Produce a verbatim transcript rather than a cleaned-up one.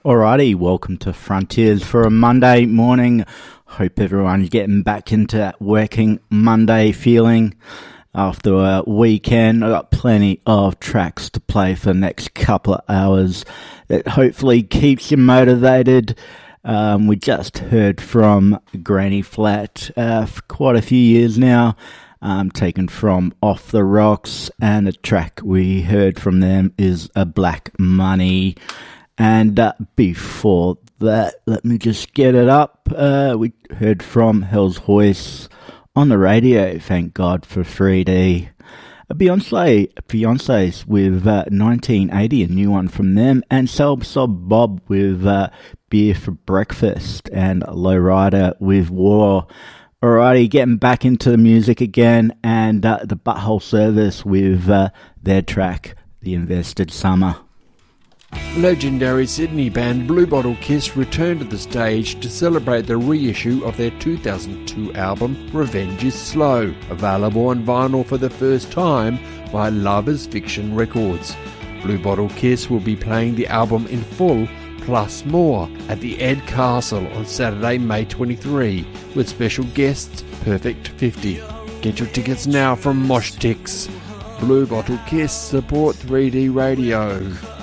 Alrighty, welcome to Frontiers for a Monday morning. Hope everyone's getting back into that working Monday feeling after a weekend. I've got plenty of tracks to play for the next couple of hours that hopefully keeps you motivated. Um, we just heard from Granny Flat uh, for quite a few years now, um, taken from Off the Rocks, and the track we heard from them is A Black Money. And uh, before that, let me just get it up. Uh, we heard from Hell's Hoist on the radio, Thank God for three D. A Beyonce, Beyonce's with uh, nineteen eighty, a new one from them. And Sob Sob Bob with uh, Beer for Breakfast. And Lowrider with War. Alrighty, getting back into the music again. And uh, the Butthole Service with uh, their track, The Invested Summer. Legendary Sydney band Blue Bottle Kiss returned to the stage to celebrate the reissue of their two thousand two album Revenge is Slow, available on vinyl for the first time by Love is Fiction Records. Blue Bottle Kiss will be playing the album in full plus more at the Ed Castle on Saturday, May twenty-third, with special guests Perfect fifty. Get your tickets now from Mosh Tix. Blue Bottle Kiss support three D radio.